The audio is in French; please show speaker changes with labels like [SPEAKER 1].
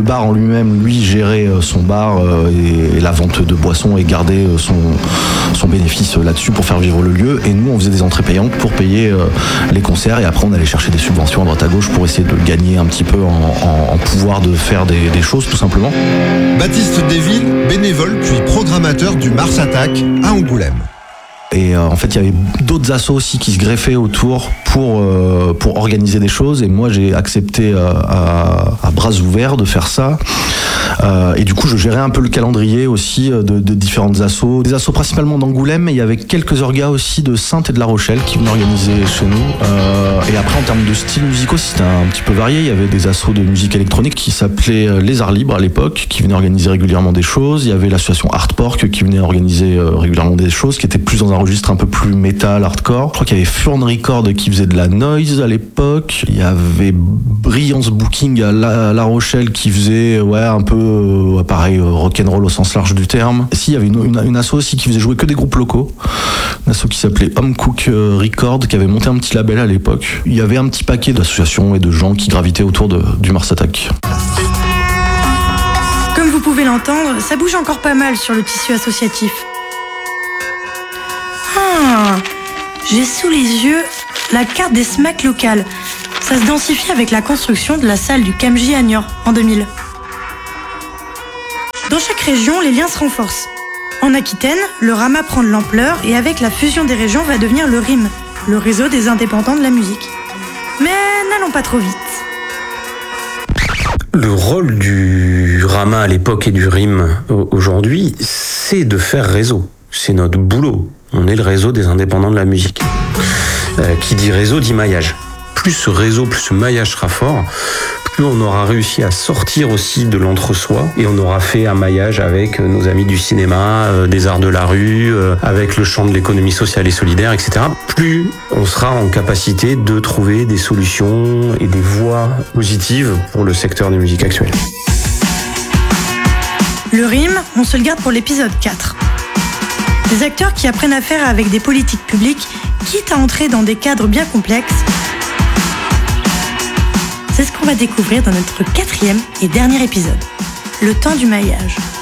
[SPEAKER 1] bar en lui-même, lui, gérait son bar et la vente de boissons et gardait son bénéfice là-dessus pour faire vivre le lieu. Et nous, on faisait des entrées payantes pour payer les concerts. Et après, on allait chercher des subventions à droite à gauche pour essayer de gagner un petit peu en pouvoir de faire des choses, tout simplement.
[SPEAKER 2] Baptiste Desvilles, bénévole puis programmateur du Mars Attack à Angoulême.
[SPEAKER 1] Et en fait, il y avait d'autres assos aussi qui se greffaient autour pour organiser des choses. Et moi, j'ai accepté à bras ouverts de faire ça. Et du coup, je gérais un peu le calendrier aussi de différentes assos. Des assos principalement d'Angoulême, mais il y avait quelques orgas aussi de Saintes et de La Rochelle qui venaient organiser chez nous. Et après, en termes de styles musicaux, c'était un petit peu varié. Il y avait des assos de musique électronique qui s'appelaient Les Arts Libres à l'époque, qui venaient organiser régulièrement des choses. Il y avait l'association Artpork qui venait organiser régulièrement des choses, qui étaient plus dans un registre un peu plus métal, hardcore. Je crois qu'il y avait Furn Record qui faisait de la noise à l'époque. Il y avait Brillance Booking à La Rochelle qui faisait un peu pareil, rock'n'roll au sens large du terme. Et si, il y avait une asso aussi qui faisait jouer que des groupes locaux. Une asso qui s'appelait Home Cook Record, qui avait monté un petit label à l'époque. Il y avait un petit paquet d'associations et de gens qui gravitaient autour du Mars Attack.
[SPEAKER 3] Comme vous pouvez l'entendre, ça bouge encore pas mal sur le tissu associatif. J'ai sous les yeux la carte des SMAC locales. Ça se densifie avec la construction de la salle du Camji à Niort en 2000. Dans chaque région, les liens se renforcent. En Aquitaine, le Rama prend de l'ampleur et avec la fusion des régions va devenir le RIM, le réseau des indépendants de la musique. Mais n'allons pas trop vite.
[SPEAKER 4] Le rôle du Rama à l'époque et du RIM aujourd'hui, c'est de faire réseau. C'est notre boulot. On est le réseau des indépendants de la musique. Qui dit réseau dit maillage. Plus ce réseau, plus ce maillage sera fort, plus on aura réussi à sortir aussi de l'entre-soi et on aura fait un maillage avec nos amis du cinéma, des arts de la rue, avec le champ de l'économie sociale et solidaire, etc. Plus on sera en capacité de trouver des solutions et des voies positives pour le secteur des musiques actuelles.
[SPEAKER 3] Le RIM, on se le garde pour l'épisode 4. Des acteurs qui apprennent à faire avec des politiques publiques, quitte à entrer dans des cadres bien complexes. C'est ce qu'on va découvrir dans notre 4e et dernier épisode, le temps du maillage.